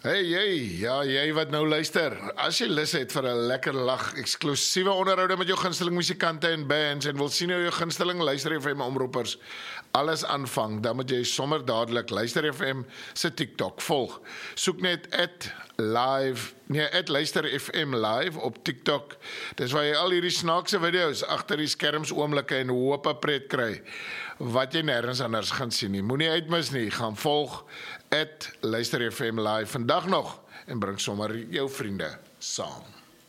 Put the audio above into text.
Ja, jy wat nou luister. As jy lus het vir 'n lekker lag, eksklusiewe onderhoude met jou gunsteling musikante en bands en wil sien hoe jou gunsteling Luister FM omroepers alles aanvang, dan moet jy sommer dadelik Luister FM se TikTok volg. Soek net @Luister FM live op TikTok. Dis waar jy al hierdie snaakse video's agter die skerms oomblikke en hoop pret kry wat jy nêrens anders gaan sien nie. Moenie uitmis nie, gaan volg @Luister FM live vandag nog en bring sommer jou vriende saam.